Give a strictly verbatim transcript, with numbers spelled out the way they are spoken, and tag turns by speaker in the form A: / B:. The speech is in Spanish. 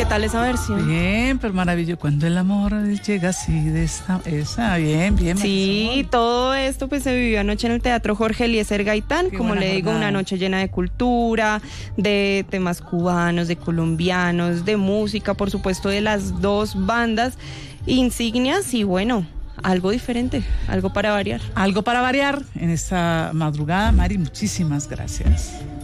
A: ¿Qué tal esa versión?
B: Bien, pero maravilloso. Cuando el amor llega así de esta, esa, bien, bien.
A: Sí,
B: Marisol.
A: todo esto pues se vivió anoche en el Teatro Jorge Eliezer Gaitán,
B: Qué
A: como
B: buena
A: le digo,
B: jornada.
A: una noche llena de cultura, de temas cubanos, de colombianos, de música, por supuesto, de las dos bandas insignias y bueno, algo diferente, algo para variar.
B: Algo para variar en esta madrugada, Mari, muchísimas gracias.